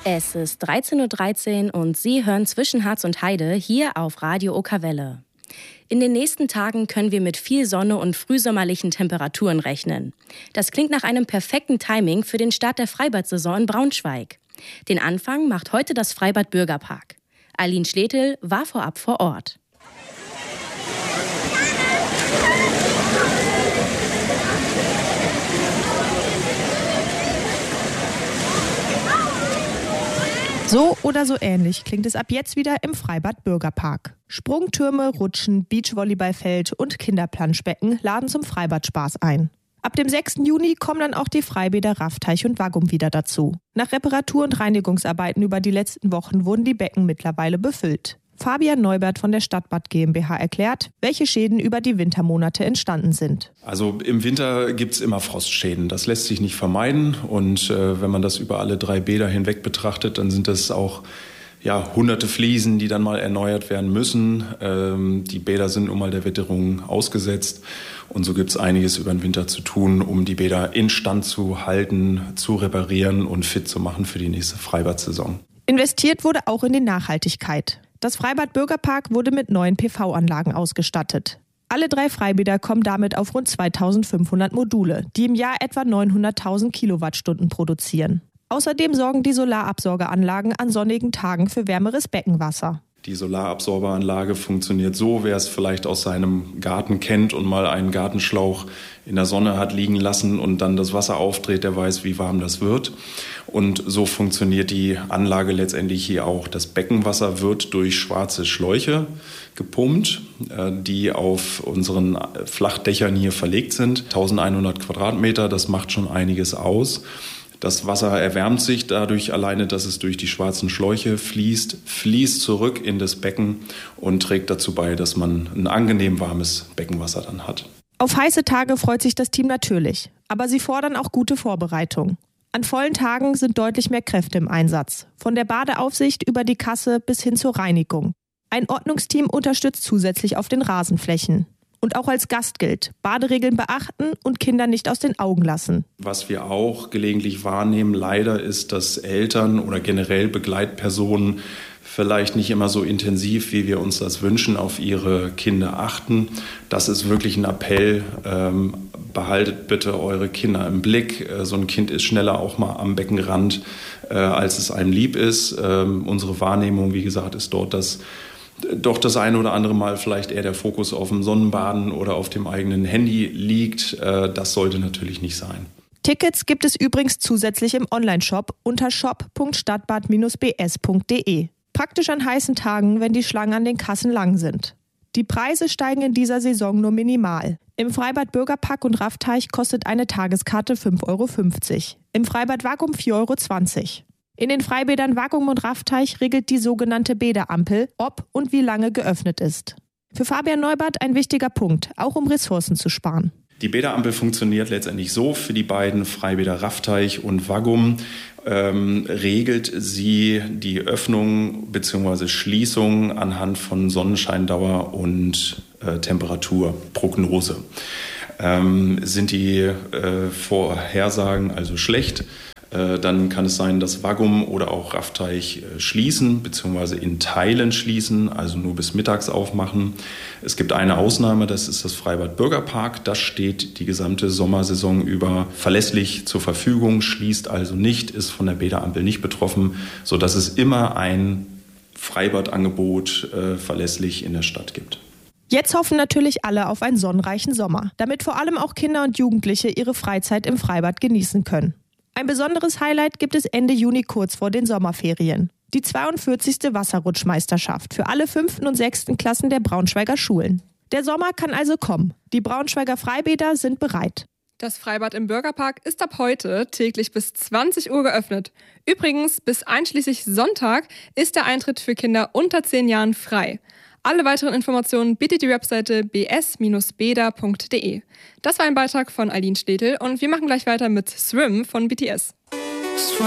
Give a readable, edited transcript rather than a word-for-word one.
Es ist 13:13 Uhr und Sie hören zwischen Harz und Heide hier auf Radio Okawelle. In den nächsten Tagen können wir mit viel Sonne und frühsommerlichen Temperaturen rechnen. Das klingt nach einem perfekten Timing für den Start der Freibad-Saison in Braunschweig. Den Anfang macht heute das Freibad Bürgerpark. Aline Schletel war vorab vor Ort. So oder so ähnlich klingt es ab jetzt wieder im Freibad Bürgerpark. Sprungtürme, Rutschen, Beachvolleyballfeld und Kinderplanschbecken laden zum Freibad-Spaß ein. Ab dem 6. Juni kommen dann auch die Freibäder Raffteich und Waggum wieder dazu. Nach Reparatur- und Reinigungsarbeiten über die letzten Wochen wurden die Becken mittlerweile befüllt. Fabian Neubert von der Stadtbad GmbH erklärt, welche Schäden über die Wintermonate entstanden sind. Also im Winter gibt es immer Frostschäden. Das lässt sich nicht vermeiden. Und wenn man das über alle 3 Bäder hinweg betrachtet, dann sind das auch hunderte Fliesen, die dann mal erneuert werden müssen. Die Bäder sind nun mal der Witterung ausgesetzt. Und so gibt es einiges über den Winter zu tun, um die Bäder instand zu halten, zu reparieren und fit zu machen für die nächste Freibad-Saison. Investiert wurde auch in die Nachhaltigkeit. Das Freibad Bürgerpark wurde mit neuen PV-Anlagen ausgestattet. Alle 3 Freibäder kommen damit auf rund 2500 Module, die im Jahr etwa 900.000 Kilowattstunden produzieren. Außerdem sorgen die Solarabsorgeranlagen an sonnigen Tagen für wärmeres Beckenwasser. Die Solarabsorberanlage funktioniert so, wer es vielleicht aus seinem Garten kennt und mal einen Gartenschlauch in der Sonne hat liegen lassen und dann das Wasser aufdreht, der weiß, wie warm das wird. Und so funktioniert die Anlage letztendlich hier auch. Das Beckenwasser wird durch schwarze Schläuche gepumpt, die auf unseren Flachdächern hier verlegt sind. 1100 Quadratmeter, das macht schon einiges aus. Das Wasser erwärmt sich dadurch alleine, dass es durch die schwarzen Schläuche fließt zurück in das Becken und trägt dazu bei, dass man ein angenehm warmes Beckenwasser dann hat. Auf heiße Tage freut sich das Team natürlich, aber sie fordern auch gute Vorbereitung. An vollen Tagen sind deutlich mehr Kräfte im Einsatz, von der Badeaufsicht über die Kasse bis hin zur Reinigung. Ein Ordnungsteam unterstützt zusätzlich auf den Rasenflächen. Und auch als Gast gilt, Baderegeln beachten und Kinder nicht aus den Augen lassen. Was wir auch gelegentlich wahrnehmen, leider, ist, dass Eltern oder generell Begleitpersonen vielleicht nicht immer so intensiv, wie wir uns das wünschen, auf ihre Kinder achten. Das ist wirklich ein Appell. Behaltet bitte eure Kinder im Blick. So ein Kind ist schneller auch mal am Beckenrand, als es einem lieb ist. Unsere Wahrnehmung, wie gesagt, ist dort, dass doch das eine oder andere Mal vielleicht eher der Fokus auf dem Sonnenbaden oder auf dem eigenen Handy liegt. Das sollte natürlich nicht sein. Tickets gibt es übrigens zusätzlich im Onlineshop unter shop.stadtbad-bs.de. Praktisch an heißen Tagen, wenn die Schlangen an den Kassen lang sind. Die Preise steigen in dieser Saison nur minimal. Im Freibad Bürgerpark und Raffteich kostet eine Tageskarte 5,50 €. Im Freibad Waggum 4,20 €. In den Freibädern Waggum und Raffteich regelt die sogenannte Bäderampel, ob und wie lange geöffnet ist. Für Fabian Neubert ein wichtiger Punkt, auch um Ressourcen zu sparen. Die Bäderampel funktioniert letztendlich so: Für die beiden Freibäder Raffteich und Waggum regelt sie die Öffnung bzw. Schließung anhand von Sonnenscheindauer und Temperaturprognose. Sind die Vorhersagen also schlecht, dann kann es sein, dass Waggum oder auch Raffteich schließen bzw. in Teilen schließen, also nur bis mittags aufmachen. Es gibt eine Ausnahme, das ist das Freibad Bürgerpark. Das steht die gesamte Sommersaison über verlässlich zur Verfügung, schließt also nicht, ist von der Bäderampel nicht betroffen, sodass es immer ein Freibadangebot verlässlich in der Stadt gibt. Jetzt hoffen natürlich alle auf einen sonnenreichen Sommer, damit vor allem auch Kinder und Jugendliche ihre Freizeit im Freibad genießen können. Ein besonderes Highlight gibt es Ende Juni kurz vor den Sommerferien. Die 42. Wasserrutschmeisterschaft für alle 5. und 6. Klassen der Braunschweiger Schulen. Der Sommer kann also kommen. Die Braunschweiger Freibäder sind bereit. Das Freibad im Bürgerpark ist ab heute täglich bis 20 Uhr geöffnet. Übrigens, bis einschließlich Sonntag ist der Eintritt für Kinder unter 10 Jahren frei. Alle weiteren Informationen bietet die Webseite bs-beda.de. Das war ein Beitrag von Aline Schletel und wir machen gleich weiter mit Swim von BTS.